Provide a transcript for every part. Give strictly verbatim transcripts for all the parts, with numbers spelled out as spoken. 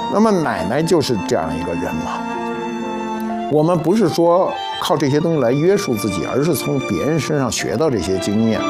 那么奶奶就是这样一个人嘛。我们不是说靠这些东西来约束自己，而是从别人身上学到这些经验。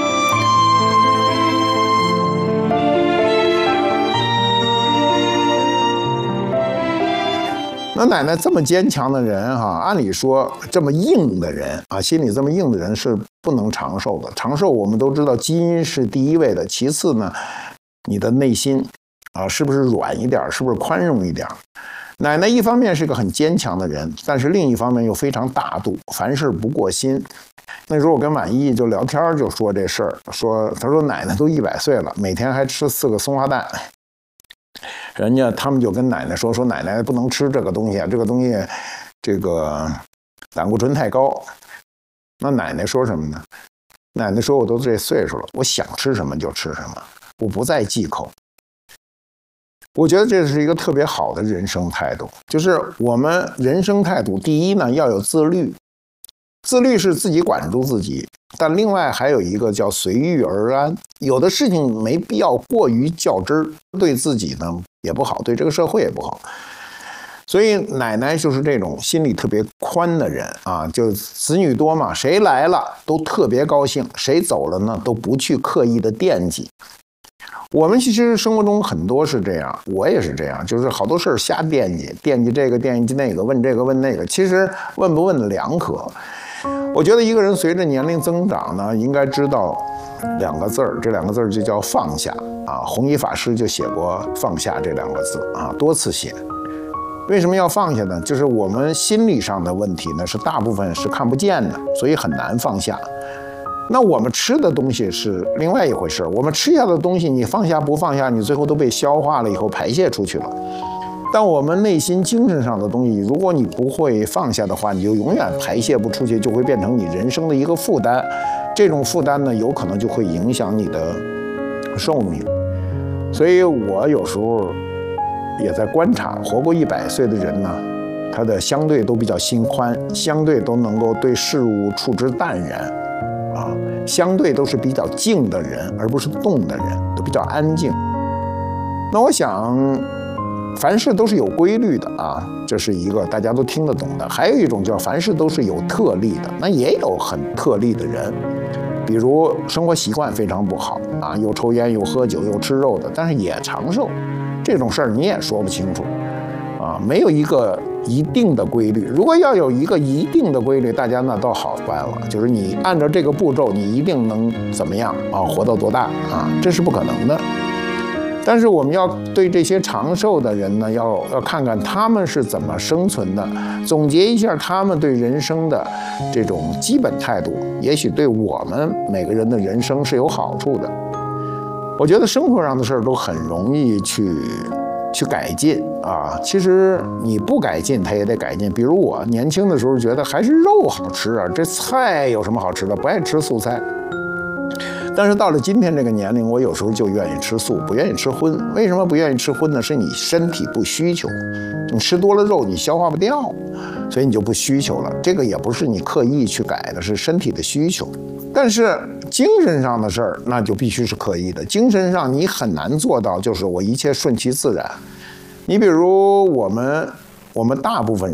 那奶奶这么坚强的人哈，按理说这么硬的人啊，心里这么硬的人是不能长寿的。长寿我们都知道，基因是第一位的，其次呢，你的内心啊是不是软一点，是不是宽容一点？奶奶一方面是个很坚强的人，但是另一方面又非常大度，凡事不过心。那时候我跟满意就聊天就说这事儿，说他说奶奶都一百岁了，每天还吃四个松花蛋。人家他们就跟奶奶说说奶奶不能吃这个东西啊，这个东西这个胆固醇太高。那奶奶说什么呢？奶奶说我都这岁数了，我想吃什么就吃什么，我不再忌口。我觉得这是一个特别好的人生态度，就是我们人生态度，第一呢要有自律，自律是自己管住自己，但另外还有一个叫随遇而安。有的事情没必要过于较真儿，对自己呢也不好，对这个社会也不好。所以奶奶就是这种心里特别宽的人啊，就子女多嘛，谁来了都特别高兴，谁走了呢都不去刻意的惦记。我们其实生活中很多是这样，我也是这样，就是好多事儿瞎惦记，惦记这个惦记那个，问这个问那个，其实问不问的两可。我觉得一个人随着年龄增长呢，应该知道两个字儿，这两个字儿就叫放下啊。弘一法师就写过放下这两个字啊，多次写。为什么要放下呢？就是我们心理上的问题呢，是大部分是看不见的，所以很难放下。那我们吃的东西是另外一回事，我们吃下的东西，你放下不放下，你最后都被消化了以后排泄出去了。但我们内心精神上的东西，如果你不会放下的话，你就永远排泄不出去，就会变成你人生的一个负担。这种负担呢，有可能就会影响你的寿命。所以我有时候也在观察，活过一百岁的人呢，他的相对都比较心宽，相对都能够对事物处之淡然。啊，相对都是比较静的人，而不是动的人，都比较安静。那我想，凡事都是有规律的啊，这是一个大家都听得懂的。还有一种叫凡事都是有特例的，那也有很特例的人，比如生活习惯非常不好啊，又抽烟又喝酒又吃肉的，但是也长寿，这种事儿你也说不清楚啊，没有一个一定的规律。如果要有一个一定的规律，大家那倒好办了，就是你按照这个步骤，你一定能怎么样啊，活到多大啊，这是不可能的。但是我们要对这些长寿的人呢，要要看看他们是怎么生存的，总结一下他们对人生的这种基本态度，也许对我们每个人的人生是有好处的。我觉得生活上的事儿都很容易去去改进啊，其实你不改进它也得改进。比如我年轻的时候觉得还是肉好吃啊，这菜有什么好吃的，不爱吃素菜。但是到了今天这个年龄，我有时候就愿意吃素，不愿意吃荤。为什么不愿意吃荤呢？是你身体不需求，你吃多了肉你消化不掉，所以你就不需求了。这个也不是你刻意去改的，是身体的需求。但是精神上的事儿，那就必须是刻意的。精神上你很难做到，就是我一切顺其自然。你比如我们，我们大部分